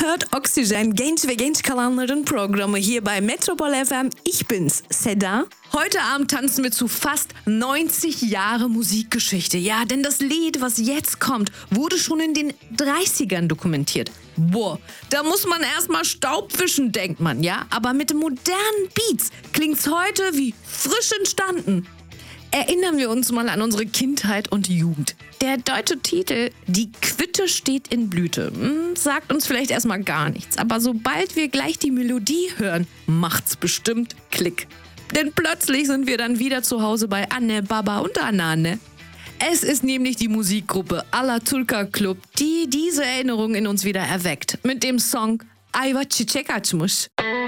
hört Oxygen, Genç ve Genç Kalanların Programme hier bei Metropol FM. Ich bin's, Seda. Heute Abend tanzen wir zu fast 90 Jahre Musikgeschichte. Ja, denn das Lied, was jetzt kommt, wurde schon in den 30ern dokumentiert. Boah, da muss man erstmal Staub wischen, denkt man, ja? Aber mit modernen Beats klingt's heute wie frisch entstanden. Erinnern wir uns mal an unsere Kindheit und Jugend. Der deutsche Titel Die Quitte steht in Blüte sagt uns vielleicht erstmal gar nichts. Aber sobald wir gleich die Melodie hören, macht's bestimmt Klick. Denn plötzlich sind wir dann wieder zu Hause bei Anne, Baba und Anane. Es ist nämlich die Musikgruppe Alaturka Club, die diese Erinnerung in uns wieder erweckt. Mit dem Song Ayva Çiçek Açmış.